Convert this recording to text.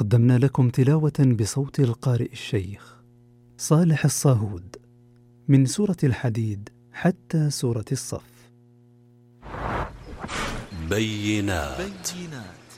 قدمنا لكم تلاوة بصوت القارئ الشيخ صالح الصاهود من سورة الحديد حتى سورة الصف. بينات